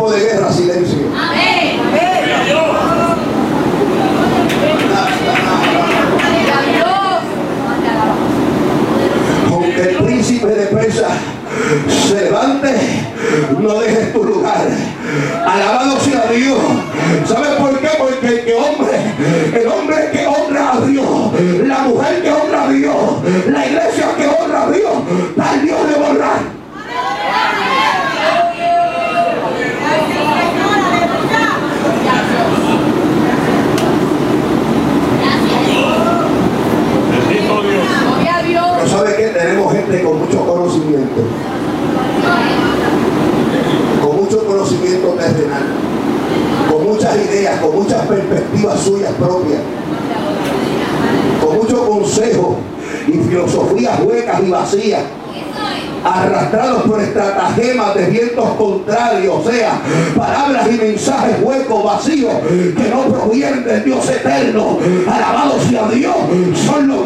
tiempo de guerra, silencio. Amén. Aunque el príncipe de Persia se levante, no dejes tu lugar. Alabado sea Dios. ¿Sabes por qué? Porque el hombre que honra a Dios, la mujer que honra a Dios, la iglesia que honra a Dios, tal Dios le va a honrar. Pero ¿sabe qué? Tenemos gente con mucho conocimiento. Con mucho conocimiento terrenal. Con muchas ideas, con muchas perspectivas suyas propias. Con mucho consejo y filosofías huecas y vacías. Arrastrados por estratagemas de vientos contrarios, o sea, palabras y mensajes huecos, vacíos, que no provienen del Dios eterno. Alabado sea Dios.